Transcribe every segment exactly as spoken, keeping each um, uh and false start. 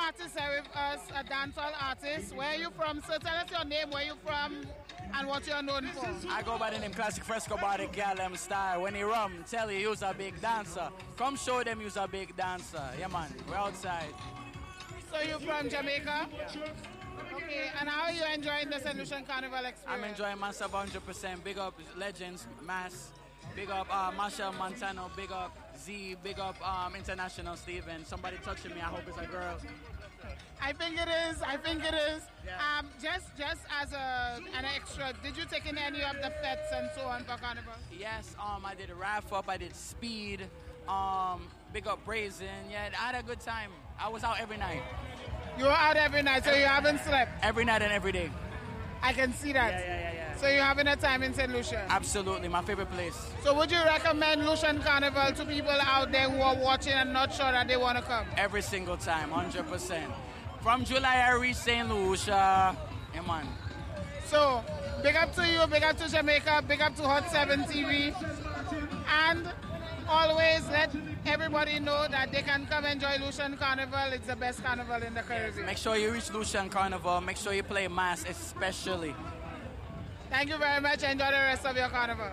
artist here with us, a dancehall artist. Where are you from? So tell us your name, where you from, and what you're known for. I go by the name Classic Fresco Body Gallem style. When he rum, tell you you's a big dancer. Come show them you's a big dancer. Yeah, man, we're outside. So you're from Jamaica? Yeah. Okay, and how are you enjoying the Saint Lucian Carnival experience? I'm enjoying myself one hundred percent. Big up Legends, Mass. Big up uh, Marshall Montano. Big up Z. Big up um, International Steven. Somebody touching me. I hope it's a girl. I think it is. I think it is. Yeah. Um, just just as a, an extra, did you take in any of the fets and so on for Carnival? Yes, um, I did a Raff Up. I did Speed. Um, big up Brazen. Yeah, I had a good time. I was out every night. You were out every night, so you haven't slept? Every night and every day. I can see that. Yeah, yeah, yeah, yeah. So you're having a time in Saint Lucia? Absolutely, my favorite place. So would you recommend Lucian Carnival to people out there who are watching and not sure that they want to come? Every single time, one hundred percent. From July, I reach Saint Lucia. Yeah, man. So, big up to you, big up to Jamaica, big up to Hot seven T V. And always let everybody know that they can come enjoy Lucian Carnival. It's the best carnival in the Caribbean. Make sure you reach Lucian Carnival. Make sure you play Mass especially. Thank you very much. Enjoy the rest of your carnival.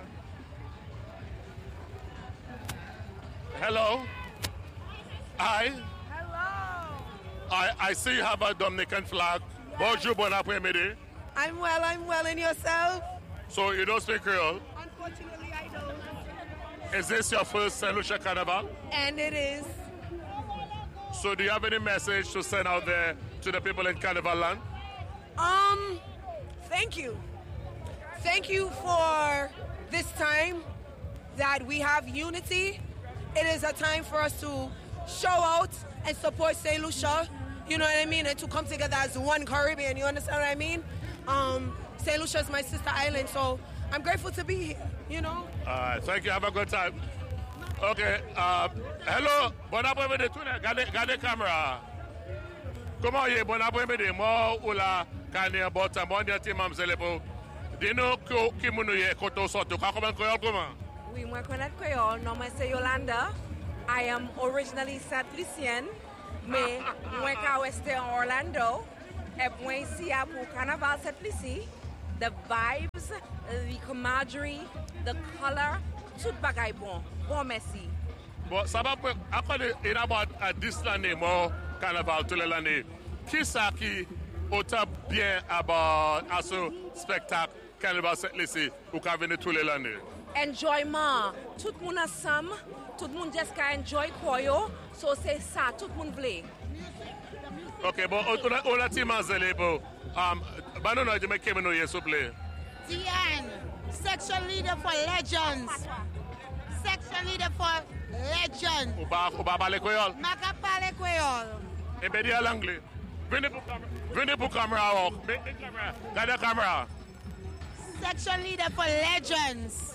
Hello. Hi. Hello. I, I see you have a Dominican flag. Yes. Bonjour, bon après-midi. I'm well, I'm well. And yourself? So you don't speak Creole? Unfortunately, I don't. Is this your first Saint Lucia Carnival? And it is. So do you have any message to send out there to the people in Carnival land? Um, thank you. Thank you for this time that we have unity. It is a time for us to show out and support Saint Lucia, you know what I mean, and to come together as one Caribbean, you understand what I mean? Um, Saint Lucia is my sister island, so I'm grateful to be here, you know? All right, thank you. Have a good time. Okay, uh, hello, bon après-midi, gardez, gardez caméra. Comment est bon après-midi? Moi, ou la canne botta, bon dia ti mam zelepo. Dino ko ki munu ye koto soto. Ka comment Creole comment? Oui, moi connais Creole. Non, moi c'est Yolanda. I am originally Saint Lucien, mais moi ka weste en Orlando. Et moi ici à pour Carnaval Saint Lucie. The vibes, the camaraderie, the color, tout bagay bon. Bon merci. Bon, ça va pour après il about à dix l'année moi Carnaval toute l'année. Qui ça qui autant bien about à ce spectacle Carnaval Saint Lucie ou ka venir toute l'année? Enjoyment. Tout le monde ensemble, tout le monde just ka enjoy koyo. So c'est ça, tout le monde vle. Ok, bon, on a, on a ti manzele bon. Um, ba nou nou di me keme nou ye souple. Tian, section leader for Legends. Section leader for Legends. Ou ba, ou ba pale Creole? Maka pale Creole. E be di al angle. Veni pou kamera. Veni pou kamera wak. Veni kamera. Gade kamera. Section leader for Legends.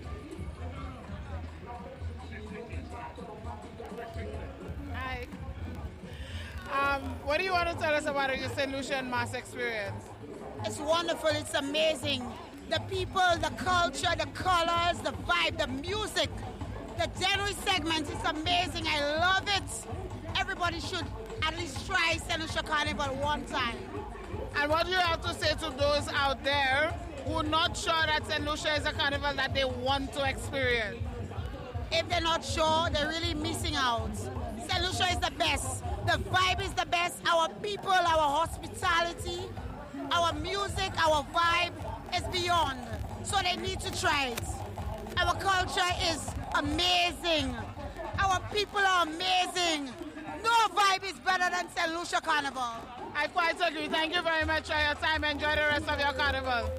Hi. Um, what do you want to tell us about your Saint Lucian Mass experience? It's wonderful. It's amazing. The people, the culture, the colors, the vibe, the music, the January segment is amazing. I love it. Everybody should at least try Saint Lucia Carnival one time. And what do you have to say to those out there who are not sure that Saint Lucia is a carnival that they want to experience? If they're not sure, they're really missing out. Saint Lucia is the best. The vibe is the best. Our people, our hospitality, our music, our vibe is beyond. So they need to try it. Our culture is amazing. Our people are amazing. No vibe is better than Saint Lucia Carnival. I quite agree. Thank you very much for your time. Enjoy the rest of your carnival.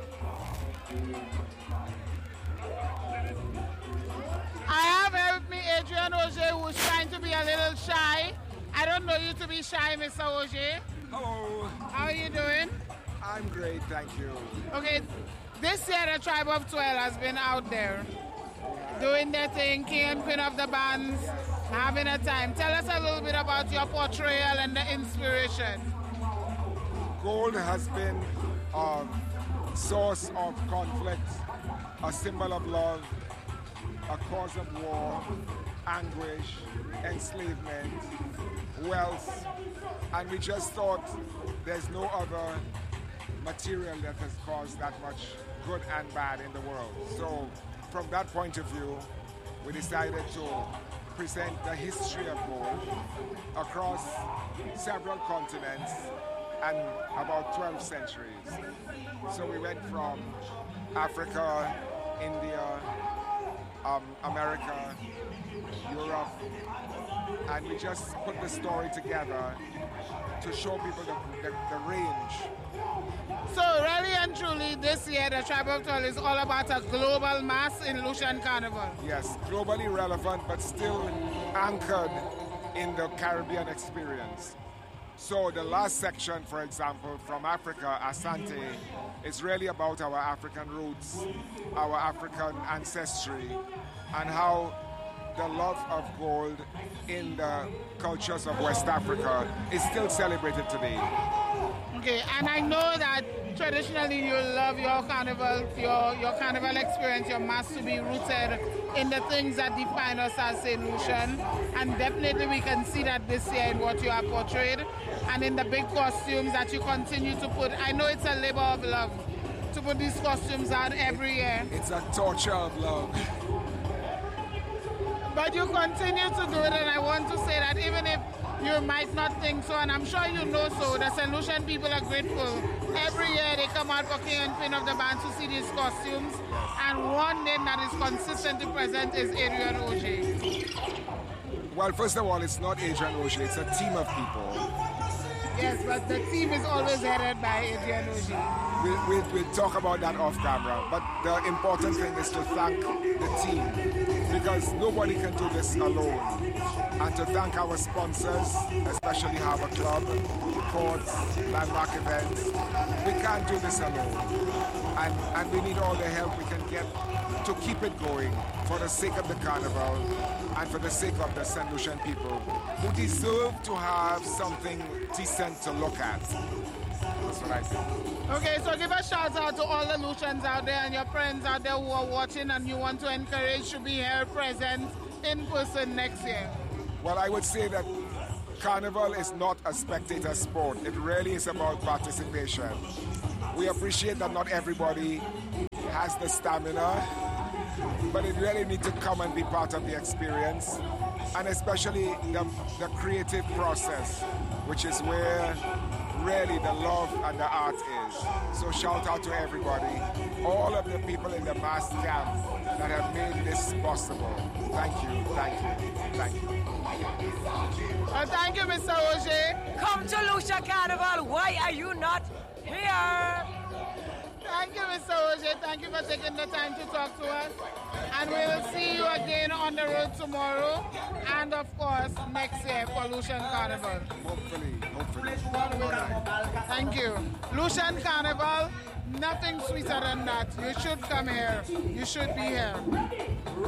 I have here with me Adrian Auger, who's trying to be a little shy. I don't know you to be shy, Mister Auger. Hello. How are you doing? I'm great, thank you. Okay, this year the Tribe of Twelve has been out there doing their thing, king and queen of the bands, having a time. Tell us a little bit about your portrayal and the inspiration. Gold has been a source of conflict, a symbol of love, a cause of war, anguish, enslavement. wealth, and we just thought there's no other material that has caused that much good and bad in the world. So from that point of view, we decided to present the history of gold across several continents and about twelve centuries. So we went from Africa, India, um, America, Europe, and we just put the story together to show people the, the, the range. So really and truly, this year the Tribe of Twelve is all about a global mass in Lucian Carnival. Yes, globally relevant, but still anchored in the Caribbean experience. So the last section, for example, from Africa, Asante, is really about our African roots, our African ancestry, and how the love of gold in the cultures of West Africa is still celebrated today. Okay, and I know that traditionally you love your carnival, your, your carnival experience, your mass to be rooted in the things that define us as Saint Lucian, and definitely we can see that this year in what you have portrayed, and in the big costumes that you continue to put. I know it's a labor of love to put these costumes out every year. It's a torture of love. But you continue to do it, and I want to say that even if you might not think so, and I'm sure you know so, the Saint Lucian people are grateful. Every year they come out for King and Queen of the Band to see these costumes, and one name that is consistently present is Adrian Auger. Well, first of all, it's not Adrian Auger, it's a team of people. Yes, but the team is always headed by Adrian Auger. We'll, we'll, we'll talk about that off camera, but the important thing is to thank the team, because nobody can do this alone. And to thank our sponsors, especially Harbour Club, Courts, Landmark Events. We can't do this alone. And, and we need all the help we can get to keep it going for the sake of the carnival and for the sake of the Saint Lucian people who deserve to have something decent to look at. That's what I think. Okay, so give a shout out to all the Lucians out there and your friends out there who are watching and you want to encourage to be here present in person next year. Well, I would say that Carnival is not a spectator sport. It really is about participation. We appreciate that not everybody has the stamina, but it really needs to come and be part of the experience, and especially the, the creative process, which is where really the love and the art is. So shout out to everybody, all of the people in the mass camp that have made this possible. Thank you, thank you, thank you. Well, thank you, Mister Auger. Come to Lucia Carnival. Why are you not here? Thank you, Mister Auger. Thank you for taking the time to talk to us. And we will see you again on the road tomorrow and, of course, next year for Lucian Carnival. Hopefully, hopefully. Thank you. Lucian Carnival, nothing sweeter than that. You should come here. You should be here.